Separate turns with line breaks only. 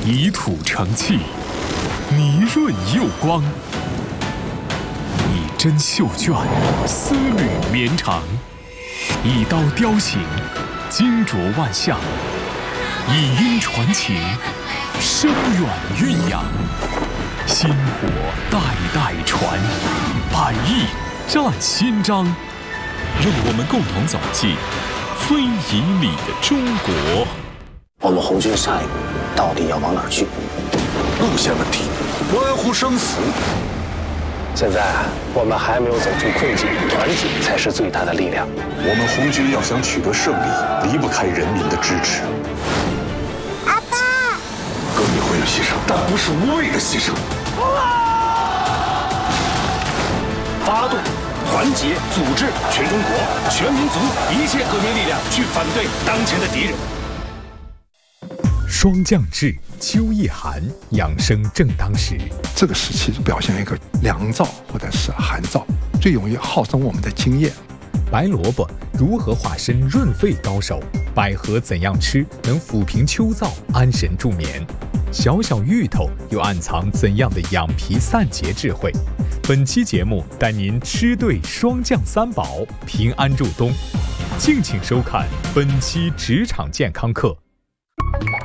以土成器，泥润釉光，以针绣卷，丝缕绵长，以刀雕形，精琢万象，以音传情，深远蕴养，薪火代代传，百亿战新章。让我们共同走进非遗里的中国。
我们红军下一步到底要往哪儿去？
路线问题关乎生死。
现在我们还没有走出困境，团结才是最大的力量。
我们红军要想取得胜利，离不开人民的支持。
阿爸，
革命会有牺牲，但不是无谓的牺牲。
发动、团结、组织全中国、全民族一切革命力量，去反对当前的敌人。
霜降至，秋意寒，养生正当时。
这个时期表现一个凉燥或者是寒燥，最容易耗损我们的津液。
白萝卜如何化身润肺高手？百合怎样吃能抚平秋燥、安神助眠？小小芋头又暗藏怎样的养脾散结智慧？本期节目带您吃对霜降三宝，平安入冬。敬请收看本期职场健康课。